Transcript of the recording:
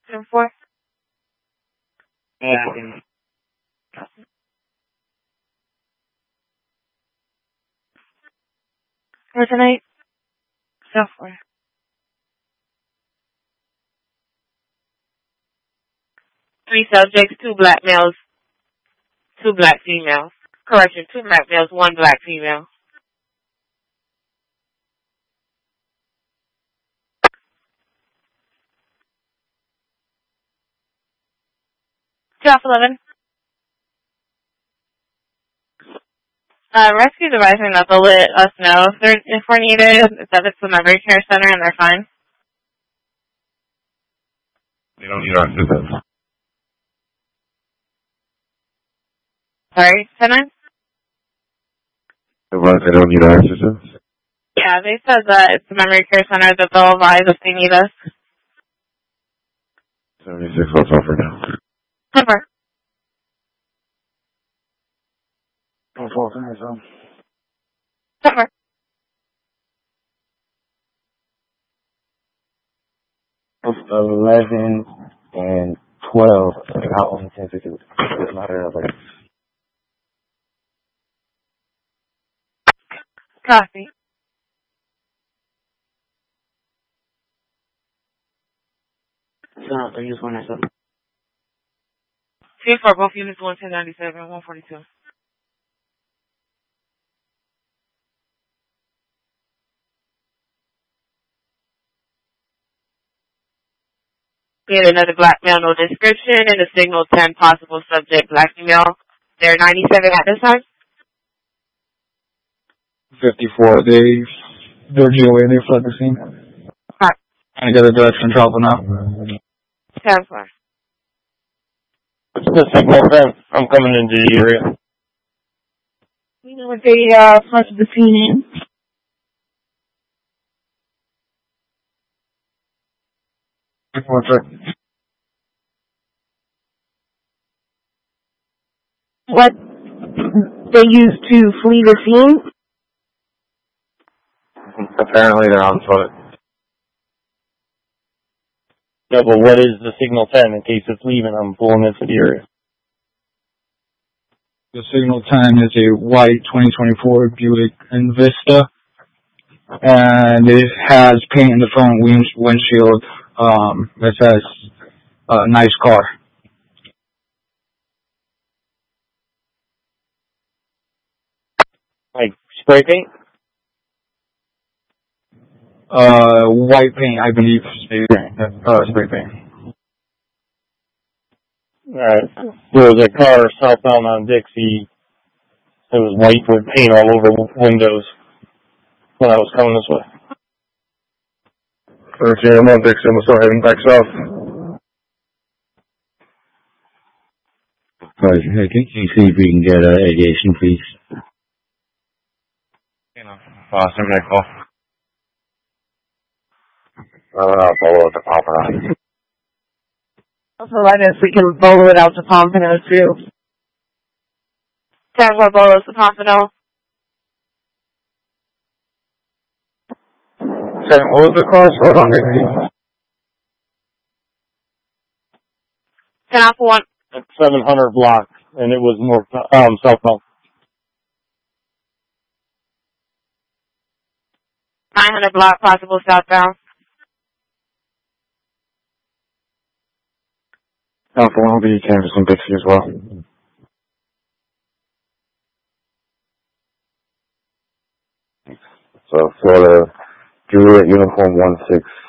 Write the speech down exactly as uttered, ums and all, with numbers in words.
Two four. Yeah. For tonight? Software. Three subjects, two black males, two black females. Correction, two black males, one black female. Twelve eleven. Uh, rescue device and they'll let us know if they're if we're needed, if it's the memory care center and they're fine. They don't need our assistance. Sorry, tonight? The ones that don't need our assistance? Yeah, they said that it's the memory care center that they'll advise if they need us. seventy-six, what's on for now? Cover. Four four five so. Cover. Eleven and twelve out on ten fifty. It's not enough. Copy. No, they just want to. Two four, both units one ten ninety-seven and one forty-two. We had another black male, no description, and a signal ten possible subject, black female. They're ninety-seven at this time. fifty-four. They, they're G O A. They fled the scene. Right. I got a direction travel now. ten four. What's the signal then? I'm coming into the area. You know what they, uh, fled the scene in? One sec. What they used to flee the scene? Apparently they're on foot. Yeah, but what is the signal ten in case it's leaving? I'm pulling into the area. The signal ten is a white twenty twenty-four Buick Envista, and it has paint in the front wind- windshield. Um, it says, uh, nice car. Like spray paint? Uh, white paint, I believe. Spray paint. Uh, spray paint. Alright. There was a car southbound on Dixie. It was white with paint all over windows when I was coming this way. thirteen, I'm on Dixie, I'm gonna start heading back south. Alright, hey, can you see if we can get uh, aviation, please? You know, Boston, make call. I'll follow up the Pompano. Also, let us, we can bolo it out to Pompano, too. ten four, bolos to Pompano. What was the car? Hold on. ten Alpha one. At seven hundred block, and it was north, um, southbound. nine hundred block, possible southbound. Alpha one will be campus in Dixie as well. So, Florida, Juliet Uniform one six